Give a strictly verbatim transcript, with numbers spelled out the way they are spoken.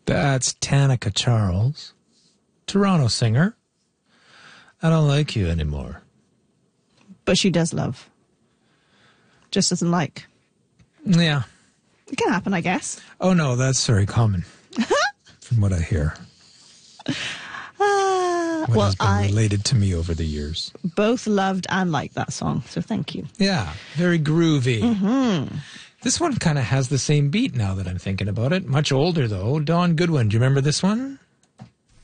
That's Tanika Charles, Toronto singer. I don't like you anymore. But she does love. Just doesn't like. Yeah. It can happen, I guess. Oh, no, that's very common, from what I hear. Uh, what well, has been I related to me over the years. both loved and liked that song, so thank you. Yeah, very groovy. Mm-hmm. This one kind of has the same beat now that I'm thinking about it. Much older, though. Don Goodwin. Do you remember this one?